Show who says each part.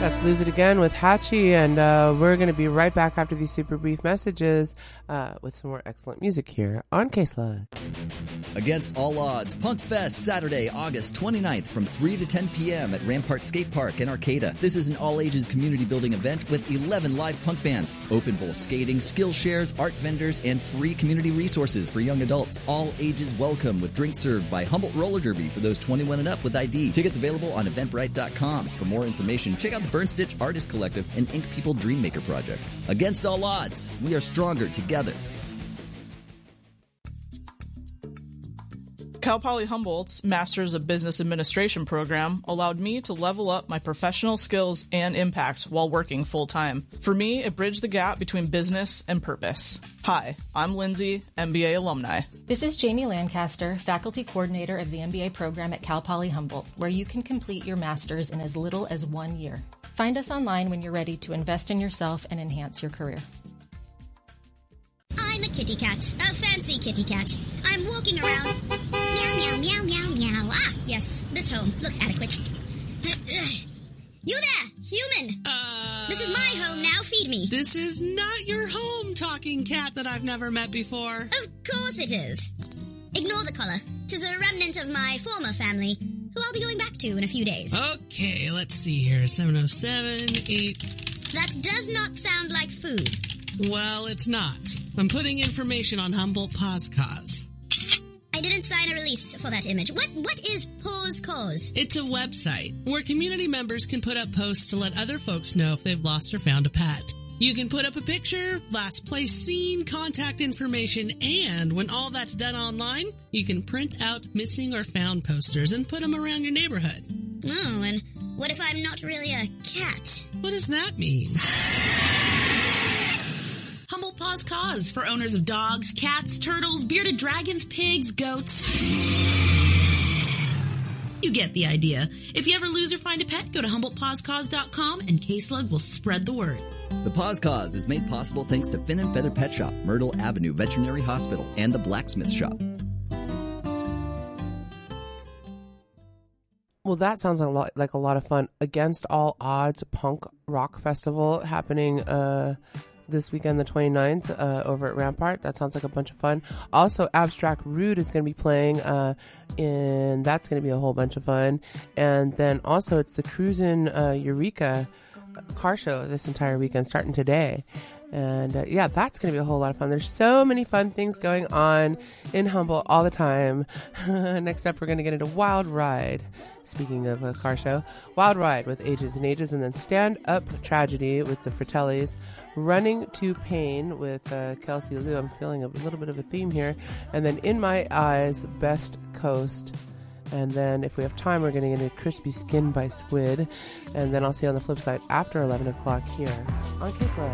Speaker 1: That's Lose It Again with Hatchie, and we're going to be right back after these super brief messages with some more excellent music here on K-Slug.
Speaker 2: Against All Odds, Punk Fest, Saturday, August 29th from 3 to 10 p.m. at Rampart Skate Park in Arcata. This is an all-ages community-building event with 11 live punk bands, open bowl skating, skill shares, art vendors, and free community resources for young adults. All ages welcome with drinks served by Humboldt Roller Derby for those 21 and up with ID. Tickets available on Eventbrite.com. For more information, check out the Burn Stitch Artist Collective and Ink People Dreammaker Project. Against all odds, we are stronger together.
Speaker 3: Cal Poly Humboldt's Masters of Business Administration program allowed me to level up my professional skills and impact while working full-time. For me, it bridged the gap between business and purpose. Hi, I'm Lindsay, MBA alumni.
Speaker 4: This is Jamie Lancaster, faculty coordinator of the MBA program at Cal Poly Humboldt, where you can complete your master's in as little as 1 year. Find us online when you're ready to invest in yourself and enhance your career.
Speaker 5: I'm a kitty cat, a fancy kitty cat. I'm walking around. Meow, meow, meow, meow, meow. Ah, yes, this home looks adequate. You there, human! This is my home now, feed me.
Speaker 6: This is not your home, talking cat that I've never met before.
Speaker 5: Of course it is. Ignore the collar. 'Tis a remnant of my former family, who I'll be going back to in a few days.
Speaker 6: Okay, let's see here. 707, 8...
Speaker 5: That does not sound like food.
Speaker 6: Well, it's not. I'm putting information on Humboldt Paws Cause.
Speaker 5: I didn't sign a release for that image. What is Paws Cause?
Speaker 6: It's a website where community members can put up posts to let other folks know if they've lost or found a pet. You can put up a picture, last place seen, contact information, and when all that's done online, you can print out missing or found posters and put them around your neighborhood.
Speaker 5: Oh, and what if I'm not really a cat?
Speaker 6: What does that mean?
Speaker 7: Humboldt Paws Cause for owners of dogs, cats, turtles, bearded dragons, pigs, goats. You get the idea. If you ever lose or find a pet, go to HumboldtPawsCause.com and K-Slug will spread the word.
Speaker 2: The Paws Cause is made possible thanks to Fin and Feather Pet Shop, Myrtle Avenue Veterinary Hospital, and the Blacksmith Shop.
Speaker 1: Well, that sounds like a lot of fun. Against All Odds Punk Rock Festival happening this weekend, the 29th, over at Rampart. That sounds like a bunch of fun. Also, Abstract Rude is going to be playing, and that's going to be a whole bunch of fun. And then also, it's the Cruisin' Eureka car show this entire weekend, starting today. And yeah, that's going to be a whole lot of fun. There's so many fun things going on in Humboldt all the time. Next up, we're going to get into Wild Ride. Speaking of a car show, Wild Ride with Ages and Ages, and then Stand Up Tragedy with the Fratellis, Running to Pain with Kelsey Lou. I'm feeling a little bit of a theme here. And then In My Eyes, Best Coast. And then if we have time, we're going to get into Crispy Skin by Squid. And then I'll see you on the flip side after 11 o'clock here on K-Slug.